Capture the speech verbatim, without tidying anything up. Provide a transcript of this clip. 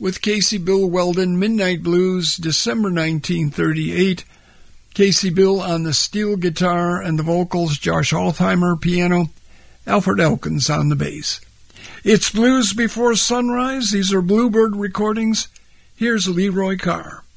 with Casey Bill Weldon, Midnight Blues, December nineteen thirty-eight. Casey Bill on the steel guitar and the vocals, Josh Altheimer piano, Alfred Elkins on the bass. It's Blues Before Sunrise. These are Bluebird recordings. Here's Leroy Carr.